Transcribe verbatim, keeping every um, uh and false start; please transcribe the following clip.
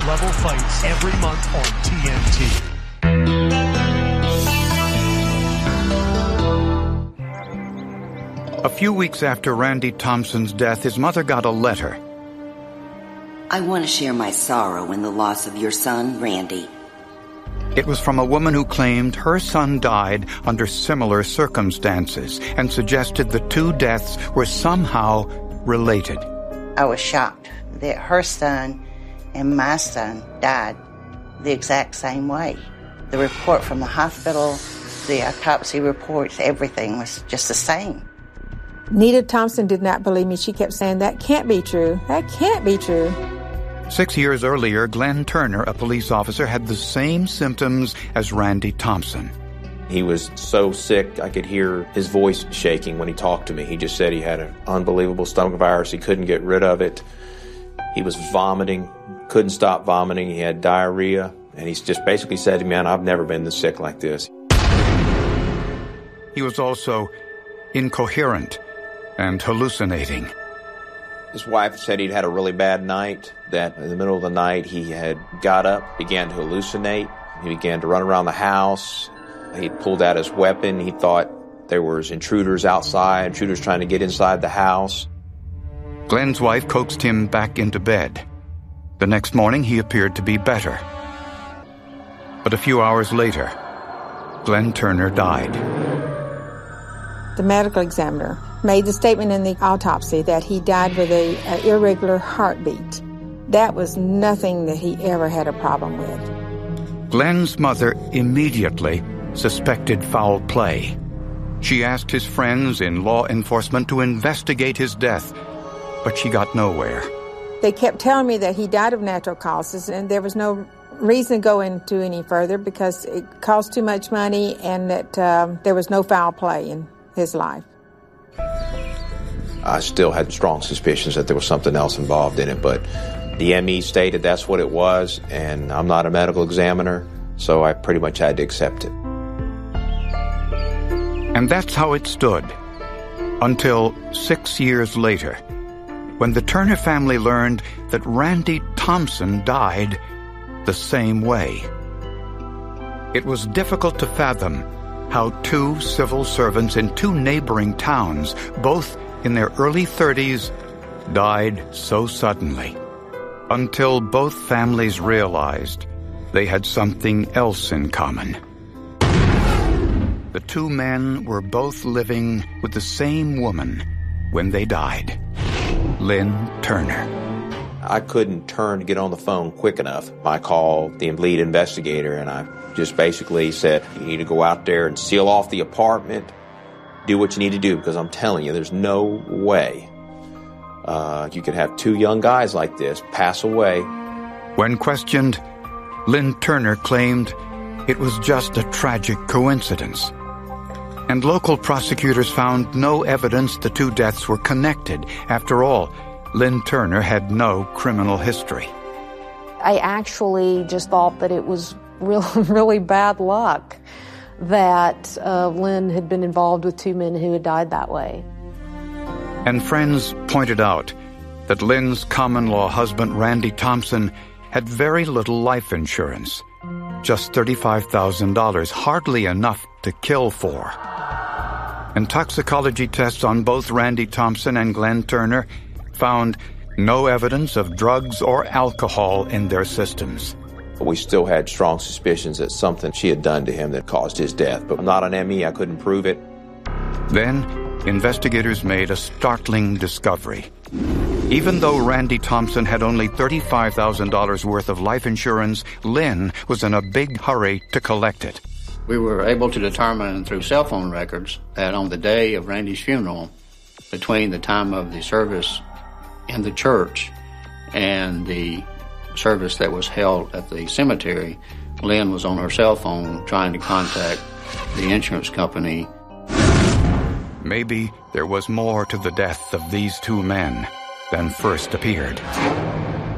level fights every month on T N T. A few weeks after Randy Thompson's death, his mother got a letter. I want to share my sorrow in the loss of your son, Randy. It was from a woman who claimed her son died under similar circumstances and suggested the two deaths were somehow related. I was shocked that her son and my son died the exact same way. The report from the hospital, the autopsy reports, everything was just the same. Nita Thompson did not believe me. She kept saying, that can't be true. That can't be true. Six years earlier, Glenn Turner, a police officer, had the same symptoms as Randy Thompson. He was so sick, I could hear his voice shaking when he talked to me. He just said he had an unbelievable stomach virus. He couldn't get rid of it. He was vomiting, couldn't stop vomiting. He had diarrhea. And he just basically said to me, man, I've never been this sick like this. He was also incoherent and hallucinating. His wife said he'd had a really bad night, that in the middle of the night he had got up, began to hallucinate. He began to run around the house. He'd pulled out his weapon. He thought there was intruders outside, intruders trying to get inside the house. Glenn's wife coaxed him back into bed. The next morning he appeared to be better. But a few hours later, Glenn Turner died. The medical examiner made the statement in the autopsy that he died with a, a irregular heartbeat. That was nothing that he ever had a problem with. Glenn's mother immediately suspected foul play. She asked his friends in law enforcement to investigate his death, but she got nowhere. They kept telling me that he died of natural causes, and there was no reason to go into any further because it cost too much money and that um, there was no foul play in his life. I still had strong suspicions that there was something else involved in it, but the M E stated that's what it was, and I'm not a medical examiner, so I pretty much had to accept it. And that's how it stood until six years later, when the Turner family learned that Randy Thompson died the same way. It was difficult to fathom how two civil servants in two neighboring towns, both in their early thirties, died so suddenly, until both families realized they had something else in common. The two men were both living with the same woman when they died, Lynn Turner. I couldn't turn to get on the phone quick enough. I called the lead investigator, and I just basically said, you need to go out there and seal off the apartment, do what you need to do, because I'm telling you, there's no way uh, you could have two young guys like this pass away. When questioned, Lynn Turner claimed it was just a tragic coincidence. And local prosecutors found no evidence the two deaths were connected. After all, Lynn Turner had no criminal history. I actually just thought that it was really, really bad luck that uh, Lynn had been involved with two men who had died that way. And friends pointed out that Lynn's common-law husband, Randy Thompson, had very little life insurance, just thirty-five thousand dollars, hardly enough to kill for. And toxicology tests on both Randy Thompson and Glenn Turner found no evidence of drugs or alcohol in their systems. We still had strong suspicions that something she had done to him that caused his death, but I'm not an M E, I couldn't prove it. Then, investigators made a startling discovery. Even though Randy Thompson had only thirty-five thousand dollars worth of life insurance, Lynn was in a big hurry to collect it. We were able to determine through cell phone records that on the day of Randy's funeral, between the time of the service in the church and the service that was held at the cemetery, Lynn was on her cell phone trying to contact the insurance company. Maybe there was more to the death of these two men than first appeared.